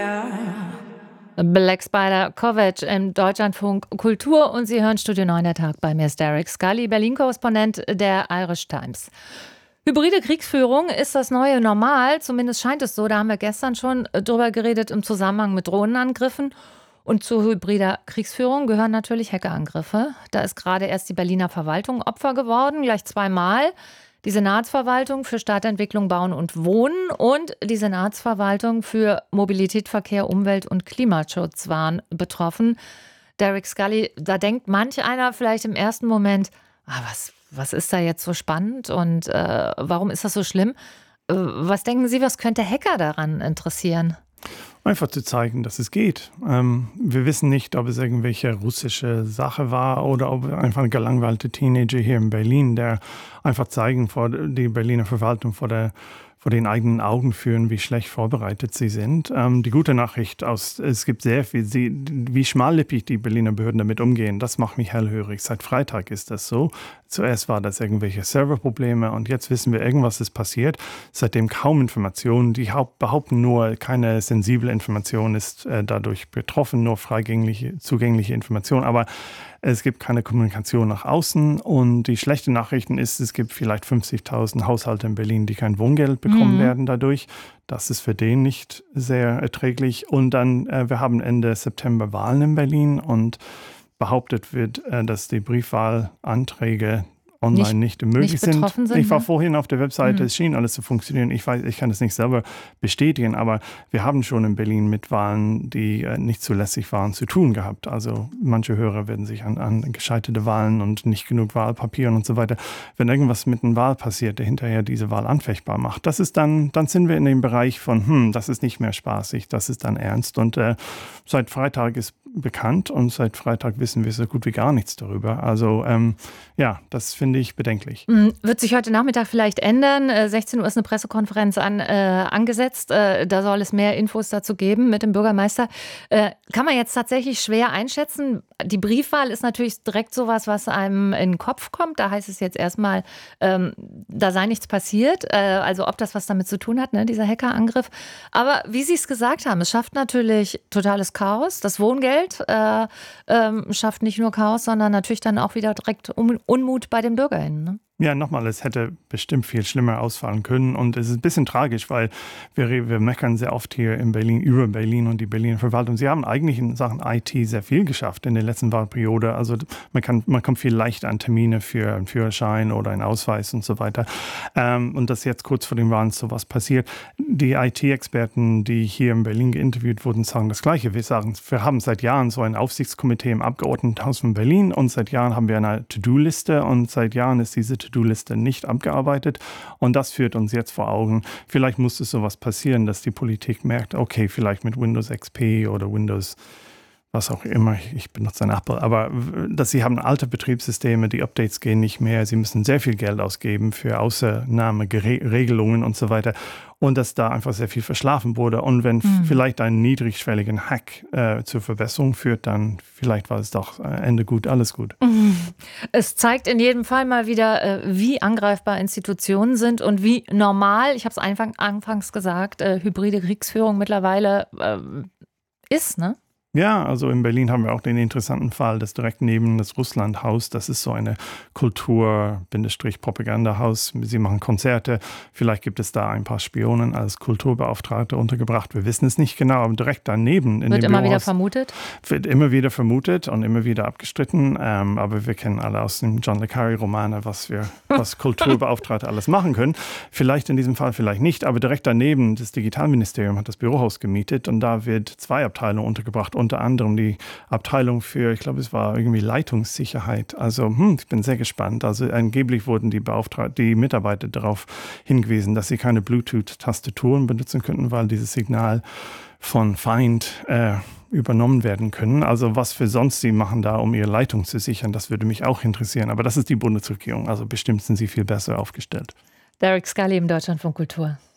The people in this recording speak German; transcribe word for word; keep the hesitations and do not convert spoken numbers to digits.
Black Spider Kovac im Deutschlandfunk Kultur und Sie hören Studio neun, der Tag. Bei mir ist Derek Scully, Berlin-Korrespondent der Irish Times. Hybride Kriegsführung ist das neue Normal, zumindest scheint es so. Da haben wir gestern schon drüber geredet im Zusammenhang mit Drohnenangriffen. Und zu hybrider Kriegsführung gehören natürlich Hackerangriffe. Da ist gerade erst die Berliner Verwaltung Opfer geworden, gleich zweimal. Die Senatsverwaltung für Stadtentwicklung, Bauen und Wohnen und die Senatsverwaltung für Mobilität, Verkehr, Umwelt und Klimaschutz waren betroffen. Derek Scully, da denkt manch einer vielleicht im ersten Moment, ah, was, was ist da jetzt so spannend und äh, warum ist das so schlimm? Äh, was denken Sie, was könnte Hacker daran interessieren? Einfach zu zeigen, dass es geht. Ähm, wir wissen nicht, ob es irgendwelche russische Sache war oder ob einfach ein gelangweilter Teenager hier in Berlin, der einfach zeigen vor die Berliner Verwaltung vor der vor den eigenen Augen führen, wie schlecht vorbereitet sie sind. Ähm, die gute Nachricht, aus, es gibt sehr viel, sie, wie schmallippig die Berliner Behörden damit umgehen, das macht mich hellhörig. Seit Freitag ist das so. Zuerst war das irgendwelche Serverprobleme und jetzt wissen wir, irgendwas ist passiert. Seitdem kaum Informationen, die behaupten nur, keine sensible Information ist äh, dadurch betroffen, nur freigängliche, zugängliche Information. Aber es gibt keine Kommunikation nach außen und die schlechte Nachrichten ist, es gibt vielleicht fünfzigtausend Haushalte in Berlin, die kein Wohngeld bekommen mhm. werden dadurch. Das ist für den nicht sehr erträglich. Und dann, äh, wir haben Ende September Wahlen in Berlin und behauptet wird, äh, dass die Briefwahlanträge online nicht, nicht möglich nicht sind. sind. Ich war ne? vorhin auf der Webseite, mhm. es schien alles zu funktionieren. Ich weiß, ich kann das nicht selber bestätigen, aber wir haben schon in Berlin mit Wahlen, die äh, nicht zulässig waren, zu tun gehabt. Also manche Hörer werden sich an, an gescheiterte Wahlen und nicht genug Wahlpapieren und so weiter. Wenn irgendwas mit einer Wahl passiert, der hinterher diese Wahl anfechtbar macht, das ist dann, dann sind wir in dem Bereich von, hm, das ist nicht mehr spaßig, das ist dann ernst. Und äh, seit Freitag ist bekannt und seit Freitag wissen wir so gut wie gar nichts darüber. Also ähm, ja, das finde ich bedenklich. Wird sich heute Nachmittag vielleicht ändern. sechzehn Uhr ist eine Pressekonferenz an, äh, angesetzt. Äh, da soll es mehr Infos dazu geben mit dem Bürgermeister. Äh, kann man jetzt tatsächlich schwer einschätzen. Die Briefwahl ist natürlich direkt sowas, was einem in den Kopf kommt. Da heißt es jetzt erstmal, ähm, da sei nichts passiert. Äh, also ob das was damit zu tun hat, ne, dieser Hackerangriff. Aber wie Sie es gesagt haben, es schafft natürlich totales Chaos. Das Wohngeld Äh, ähm, schafft nicht nur Chaos, sondern natürlich dann auch wieder direkt um, Unmut bei den BürgerInnen. Ne? Ja, nochmal, es hätte bestimmt viel schlimmer ausfallen können und es ist ein bisschen tragisch, weil wir, wir meckern sehr oft hier in Berlin über Berlin und die Berliner Verwaltung. Sie haben eigentlich in Sachen I T sehr viel geschafft in der letzten Wahlperiode. Also man, kann, man kommt viel leichter an Termine für einen Führerschein oder einen Ausweis und so weiter. Ähm, und dass jetzt kurz vor den Wahlen sowas passiert. Die I T-Experten, die hier in Berlin geinterviewt wurden, sagen das Gleiche. Wir sagen, wir haben seit Jahren so ein Aufsichtskomitee im Abgeordnetenhaus von Berlin und seit Jahren haben wir eine To-Do-Liste und seit Jahren ist diese To-Do-Liste nicht abgearbeitet und das führt uns jetzt vor Augen. Vielleicht muss es sowas passieren, dass die Politik merkt, okay, vielleicht mit Windows X P oder Windows, was auch immer, ich benutze ein Apple, aber dass sie haben alte Betriebssysteme, die Updates gehen nicht mehr, sie müssen sehr viel Geld ausgeben für Ausnahmeregelungen und so weiter und dass da einfach sehr viel verschlafen wurde und wenn mhm. vielleicht ein niedrigschwelligen Hack äh, zur Verbesserung führt, dann vielleicht war es doch Ende gut, alles gut. Mhm. Es zeigt in jedem Fall mal wieder, äh, wie angreifbar Institutionen sind und wie normal, ich habe es anfang, anfangs gesagt, äh, hybride Kriegsführung mittlerweile äh, ist, ne? Ja, also in Berlin haben wir auch den interessanten Fall, das direkt neben das Russlandhaus, das ist so eine Kultur-Propagandahaus. Sie machen Konzerte, vielleicht gibt es da ein paar Spionen als Kulturbeauftragte untergebracht. Wir wissen es nicht genau, aber direkt daneben. In wird dem immer Bürohaus wieder vermutet? Wird immer wieder vermutet und immer wieder abgestritten. Ähm, aber wir kennen alle aus dem John le Carré-Romane, was wir, was Kulturbeauftragte alles machen können. Vielleicht in diesem Fall, vielleicht nicht, aber direkt daneben, das Digitalministerium hat das Bürohaus gemietet und da wird zwei Abteilungen untergebracht. Unter anderem die Abteilung für, ich glaube, es war irgendwie Leitungssicherheit. Also hm, ich bin sehr gespannt. Also angeblich wurden die, Beauftrag- die Mitarbeiter darauf hingewiesen, dass sie keine Bluetooth-Tastaturen benutzen könnten, weil dieses Signal von Feind äh, übernommen werden können. Also was für sonst sie machen da, um ihre Leitung zu sichern, das würde mich auch interessieren. Aber das ist die Bundesregierung. Also bestimmt sind sie viel besser aufgestellt. Derek Scully im Deutschlandfunk Kultur.